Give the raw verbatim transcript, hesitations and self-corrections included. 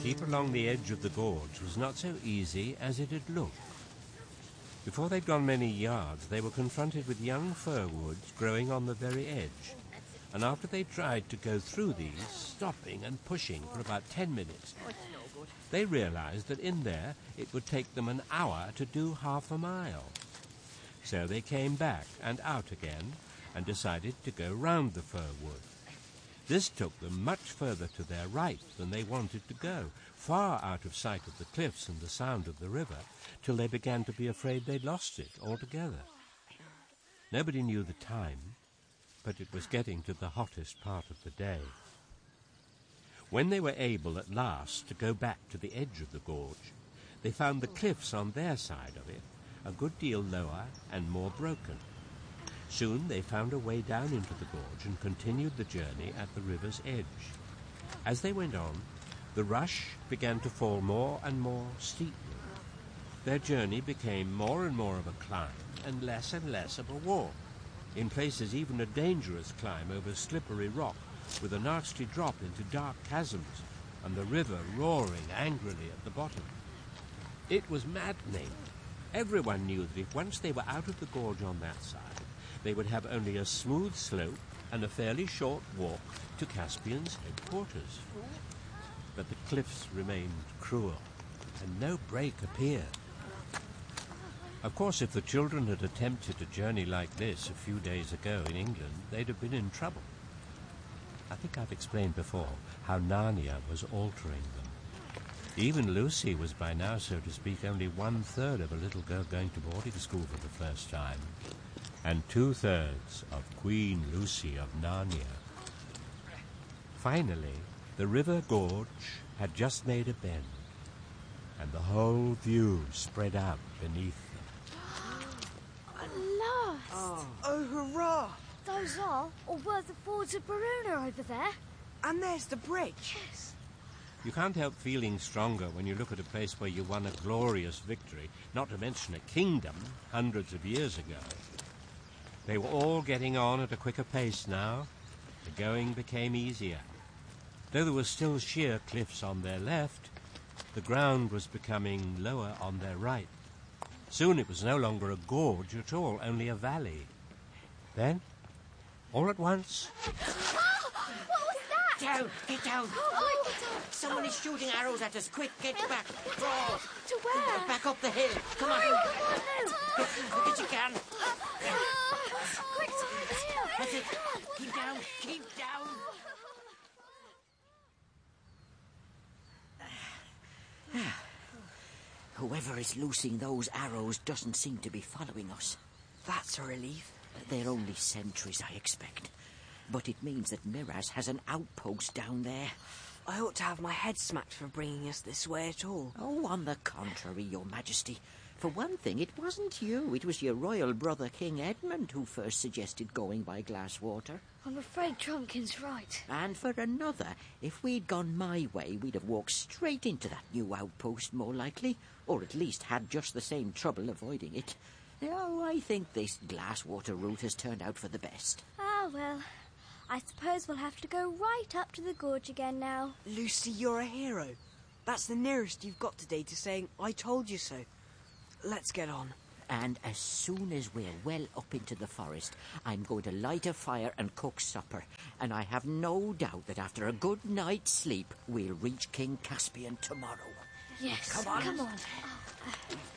keep along the edge of the gorge was not so easy as it had looked. Before they'd gone many yards, they were confronted with young fir woods growing on the very edge, and after they tried to go through these, stopping and pushing for about ten minutes, they realized that in there it would take them an hour to do half a mile. So they came back and out again and decided to go round the fir wood. This took them much further to their right than they wanted to go, far out of sight of the cliffs and the sound of the river, till they began to be afraid they'd lost it altogether. Nobody knew the time, but it was getting to the hottest part of the day. When they were able at last to go back to the edge of the gorge, they found the cliffs on their side of it a good deal lower and more broken. Soon they found a way down into the gorge and continued the journey at the river's edge. As they went on, the rush began to fall more and more steeply. Their journey became more and more of a climb and less and less of a walk. In places even a dangerous climb over slippery rock with a nasty drop into dark chasms and the river roaring angrily at the bottom. It was maddening. Everyone knew that if once they were out of the gorge on that side, they would have only a smooth slope and a fairly short walk to Caspian's headquarters. But the cliffs remained cruel, and no break appeared. Of course, if the children had attempted a journey like this a few days ago in England, they'd have been in trouble. I think I've explained before how Narnia was altering them. Even Lucy was by now, so to speak, only one-third of a little girl going to boarding school for the first time, and two-thirds of Queen Lucy of Narnia. Finally, the river gorge had just made a bend, and the whole view spread out beneath them. At last! Oh, oh hurrah! Those are, or were the fords of Baruna over there? And there's the bridge. Yes. You can't help feeling stronger when you look at a place where you won a glorious victory, not to mention a kingdom, hundreds of years ago. They were all getting on at a quicker pace now. The going became easier. Though there were still sheer cliffs on their left, the ground was becoming lower on their right. Soon it was no longer a gorge at all, only a valley. Then, all at once... Down! Get down! Oh, Someone is shooting arrows at us. Quick, get back! Crawl! to where? Back up the hill! Come on! Hurry, come on now! Get as quick as you can! Quick to the hill! That's it! Keep down! Keep down! Whoever is loosing those arrows doesn't seem to be following us. That's a relief. They're only sentries, I expect. But it means that Miraz has an outpost down there. I ought to have my head smacked for bringing us this way at all. Oh, on the contrary, Your Majesty. For one thing, it wasn't you. It was your royal brother, King Edmund, who first suggested going by Glasswater. I'm afraid Trumpkin's right. And for another, if we'd gone my way, we'd have walked straight into that new outpost, more likely, or at least had just the same trouble avoiding it. Oh, I think this Glasswater route has turned out for the best. Ah, well, I suppose we'll have to go right up to the gorge again now. Lucy, you're a hero. That's the nearest you've got today to saying, I told you so. Let's get on. And as soon as we're well up into the forest, I'm going to light a fire and cook supper. And I have no doubt that after a good night's sleep, we'll reach King Caspian tomorrow. Yes. Come on. Come on.